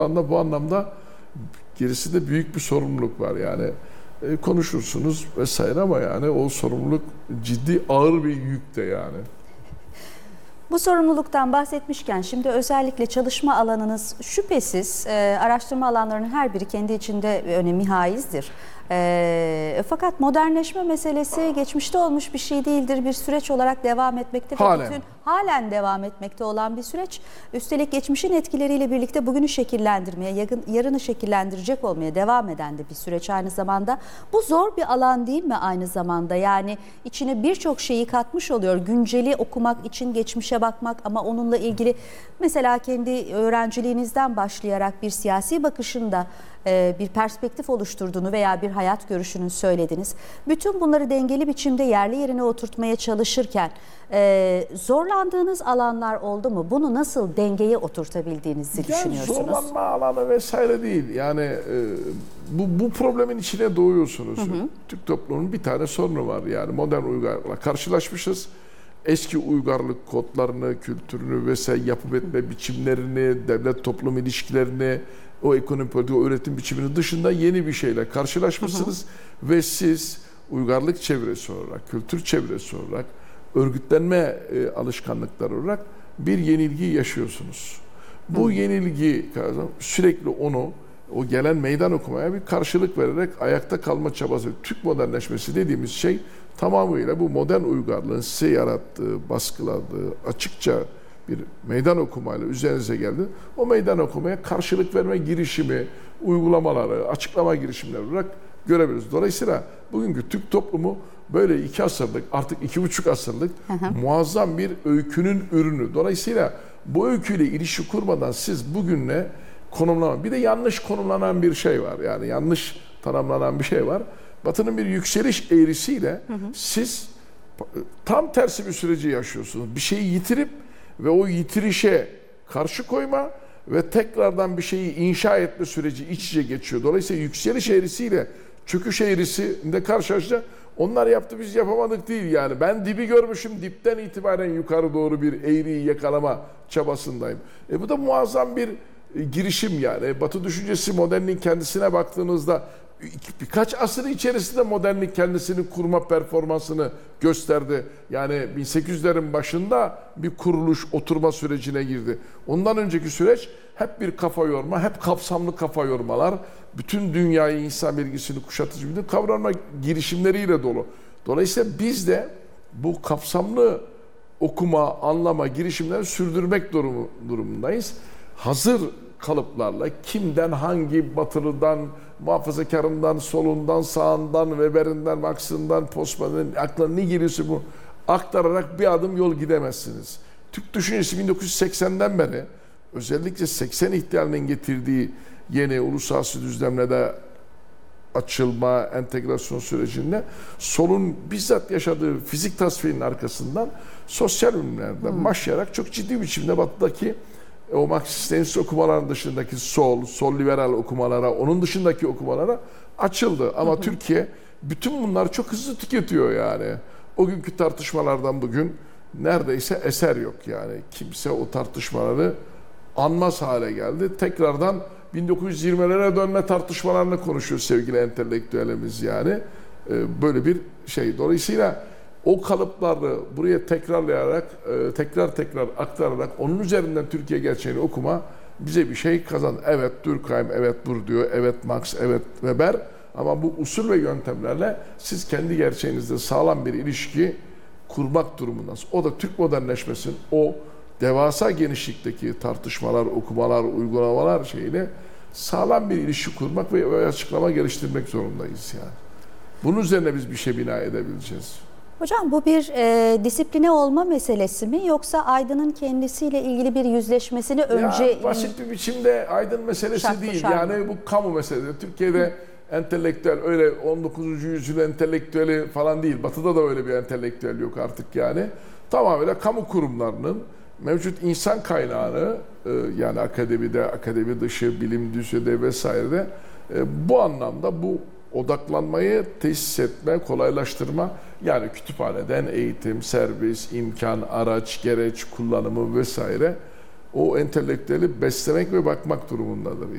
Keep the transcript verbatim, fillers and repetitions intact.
anda bu anlamda gerisinde büyük bir sorumluluk var yani. E, konuşursunuz vesaire ama yani o sorumluluk ciddi, ağır bir yük de yani. Bu sorumluluktan bahsetmişken şimdi özellikle çalışma alanınız şüphesiz e, araştırma alanlarının her biri kendi içinde önemi haizdir. E, fakat modernleşme meselesi geçmişte olmuş bir şey değildir. Bir süreç olarak devam etmekte. Halen. Bütün, halen devam etmekte olan bir süreç. Üstelik geçmişin etkileriyle birlikte bugünü şekillendirmeye, yarını şekillendirecek olmaya devam eden de bir süreç aynı zamanda. Bu zor bir alan değil mi aynı zamanda? Yani içine birçok şeyi katmış oluyor. Günceli okumak için geçmişe bakmak ama onunla ilgili mesela kendi öğrenciliğinizden başlayarak bir siyasi bakışında bir perspektif oluşturduğunu veya bir hayat görüşünü söylediniz. Bütün bunları dengeli biçimde yerli yerine oturtmaya çalışırken zorlandığınız alanlar oldu mu? Bunu nasıl dengeye oturtabildiğinizi yani düşünüyorsunuz? Zorlanma alanı vesaire değil. Yani bu, bu problemin içine doğuyorsunuz. Hı hı. Türk toplumunun bir tane sorunu var. Yani modern uygarlıkla karşılaşmışız. Eski uygarlık kodlarını, kültürünü vesaire yapıp etme biçimlerini, devlet toplum ilişkilerini, o ekonomi politika, o üretim biçiminin dışında yeni bir şeyle karşılaşmışsınız. Hı hı. Ve siz uygarlık çevresi olarak, kültür çevresi olarak, örgütlenme e, alışkanlıkları olarak bir yenilgi yaşıyorsunuz. Bu hı. yenilgi sürekli onu, o gelen meydan okumaya bir karşılık vererek ayakta kalma çabası. Türk modernleşmesi dediğimiz şey tamamıyla bu modern uygarlığın size yarattığı, baskıladığı, açıkça bir meydan okumayla üzerinize geldi. O meydan okumaya karşılık verme girişimi, uygulamaları, açıklama girişimleri olarak görebiliriz. Dolayısıyla bugünkü Türk toplumu böyle iki asırlık, artık iki buçuk asırlık hı hı. muazzam bir öykünün ürünü. Dolayısıyla bu öyküyle ilişki kurmadan siz bugünle konumlanan, bir de yanlış konumlanan bir şey var. Yani yanlış tanımlanan bir şey var. Batı'nın bir yükseliş eğrisiyle hı hı. siz tam tersi bir süreci yaşıyorsunuz. Bir şeyi yitirip ve o yitirişe karşı koyma ve tekrardan bir şeyi inşa etme süreci iç içe geçiyor. Dolayısıyla yükseliş eğrisiyle çöküş eğrisinde karşılaşınca onlar yaptı biz yapamadık değil yani. Ben dibi görmüşüm, dipten itibaren yukarı doğru bir eğriyi yakalama çabasındayım. E bu da muazzam bir e, girişim yani. Batı düşüncesi modernliğin kendisine baktığınızda birkaç asır içerisinde modernlik kendisini kurma performansını gösterdi. Yani bin sekiz yüzlerin başında bir kuruluş, oturma sürecine girdi. Ondan önceki süreç hep bir kafa yorma, hep kapsamlı kafa yormalar, bütün dünyayı, insan bilgisini kuşatıcı bir kavranma girişimleriyle dolu. Dolayısıyla biz de bu kapsamlı okuma, anlama girişimlerini sürdürmek durumu, durumundayız. Hazır kalıplarla kimden, hangi batılıdan, muhafazakarından, solundan, sağından, Weber'inden, Marx'ından, Postman'ın aklına ne giriyorsa bu aktararak bir adım yol gidemezsiniz. Türk düşüncesi bin dokuz yüz seksenden beri özellikle seksen ihtilalinin getirdiği yeni uluslararası düzlemlerde açılma, entegrasyon sürecinde solun bizzat yaşadığı fizik tasfiyinin arkasından sosyal ürünlerden hmm. başlayarak çok ciddi biçimde batıdaki o Marksist-Leninist okumaların dışındaki sol, sol liberal okumalara, onun dışındaki okumalara açıldı. Ama hı hı. Türkiye bütün bunları çok hızlı tüketiyor yani. O günkü tartışmalardan bugün neredeyse eser yok yani. Kimse o tartışmaları anmaz hale geldi. Tekrardan bin dokuz yüz yirmilere dönme tartışmalarını konuşuyor sevgili entelektüelimiz yani. Ee, böyle bir şey. Dolayısıyla o kalıpları buraya tekrarlayarak, tekrar tekrar aktararak onun üzerinden Türkiye gerçeğini okuma bize bir şey kazan. Evet Durkheim, evet Bourdieu, evet Marx, evet Weber ama bu usul ve yöntemlerle siz kendi gerçeğinizde sağlam bir ilişki kurmak durumundasınız. O da Türk modernleşmesinin o devasa genişlikteki tartışmalar, okumalar, uygulamalar şeyine sağlam bir ilişki kurmak ve açıklama geliştirmek zorundayız yani. Bunun üzerine biz bir şey bina edebileceğiz. Hocam bu bir e, disipline olma meselesi mi yoksa Aydın'ın kendisiyle ilgili bir yüzleşmesini önce... Ya, basit bir biçimde Aydın meselesi şart, değil. Şart. Yani bu kamu meselesi. Türkiye'de entelektüel öyle on dokuzuncu yüzyıl entelektüeli falan değil. Batı'da da öyle bir entelektüel yok artık yani. Tamamıyla kamu kurumlarının mevcut insan kaynağını e, yani akademide, akademi dışı, bilim dışı vesairede e, bu anlamda bu odaklanmayı tesis etme, kolaylaştırma yani kütüphaneden eğitim, servis, imkan, araç, gereç, kullanımı vesaire o entelektüeli beslemek ve bakmak durumundadır.